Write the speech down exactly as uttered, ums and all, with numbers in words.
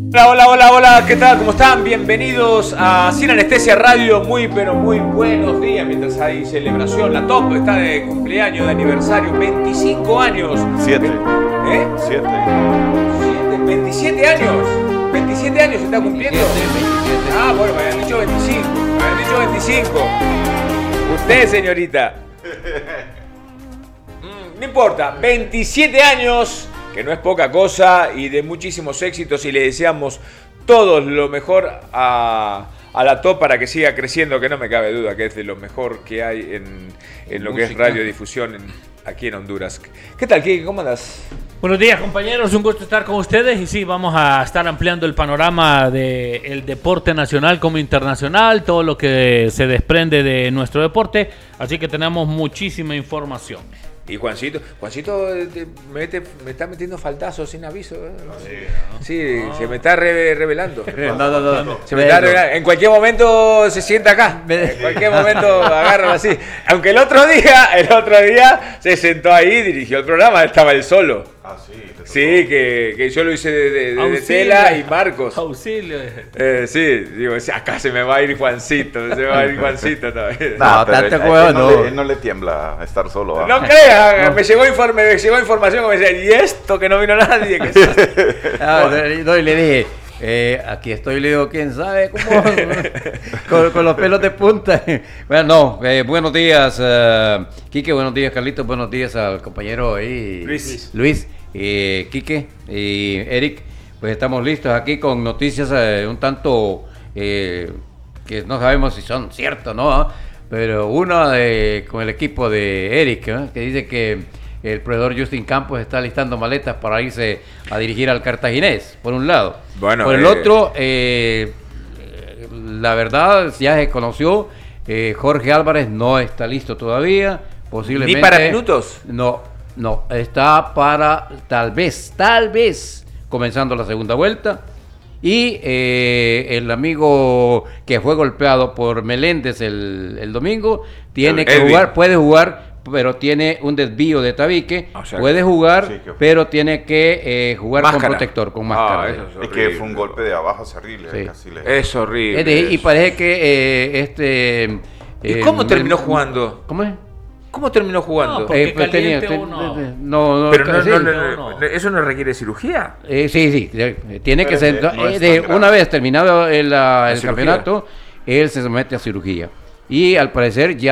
Hola, hola, hola, hola, ¿qué tal? ¿Cómo están? Bienvenidos a Sin Anestesia Radio. Muy, pero muy buenos días. Mientras hay celebración, la Top está de cumpleaños, de aniversario, veinticinco años. Siete. ¿Eh? Siete. Siete, veintisiete años. veintisiete años se está cumpliendo. veintisiete. Ah, bueno, me habían dicho veinticinco. Me habían dicho veinticinco. Usted, señorita. Mm, no importa, veintisiete años. Que no es poca cosa y de muchísimos éxitos, y le deseamos todos lo mejor a, a la Top para que siga creciendo, que no me cabe duda que es de lo mejor que hay en, en lo que es radiodifusión en, aquí en Honduras. ¿Qué tal, Kike? ¿Cómo andas? Buenos días, compañeros, un gusto estar con ustedes y sí, vamos a estar ampliando el panorama del deporte nacional como internacional, todo lo que se desprende de nuestro deporte, así que tenemos muchísima información. Y Juancito, Juancito me, mete, me está metiendo faltazos sin aviso. ¿eh? Sí, sí no. Se me está re, revelando. No, no, no, no. Se me está revelando. En cualquier momento se sienta acá. En cualquier momento agárralo así. Aunque el otro día, el otro día se sentó ahí, dirigió el programa, estaba él solo. Ah, sí. Sí, que, que yo lo hice de, de, de, de Tela y Marcos. Auxilio. Eh, sí, digo, acá se me va a ir Juancito, se me va a ir Juancito todavía. No, no pero él, tanto él, huevo, él, no. no. Le, él no le tiembla estar solo. ¿eh? No creas, no. me, llegó informe, me llegó información como decía, ¿y esto que no vino nadie? ¿Qué es ah, no, y le dije, eh, aquí estoy, le digo, ¿quién sabe cómo? con, con los pelos de punta. Bueno, no, eh, buenos días, uh, Quique, buenos días, Carlitos, buenos días al compañero ahí, Luis. Luis. Eh, Quique y Eric, pues estamos listos aquí con noticias eh, un tanto eh, que no sabemos si son ciertas, ¿no? Pero una de, con el equipo de Eric, ¿eh? Que dice que el proveedor Justin Campos está listando maletas para irse a dirigir al Cartaginés, por un lado. Bueno, por el eh... otro, eh, la verdad, ya se conoció, eh, Jorge Álvarez no está listo todavía, posiblemente. ¿Ni para minutos? No. No, está para tal vez, tal vez, comenzando la segunda vuelta. Y eh, el amigo que fue golpeado por Meléndez el, el domingo, tiene el que Edwin. jugar, puede jugar, pero tiene un desvío de tabique. O sea, puede jugar, sí, que... pero tiene que eh, jugar máscara. con protector, con máscara. Ah, eso es, es que fue un golpe de abajo hacia arriba. Sí. Casi le... Es horrible. Es de, y parece que eh, este... ¿Y eh, cómo terminó jugando? ¿Cómo es? ¿Cómo terminó jugando? No, porque eh, pues caliente tenía, uno. No, no, pero no, sí, no, no, no, no, eso no requiere cirugía. Eh, sí, sí, tiene pero que ser. No eh, de, una vez terminado el, el campeonato, él se somete a cirugía. Y al parecer ya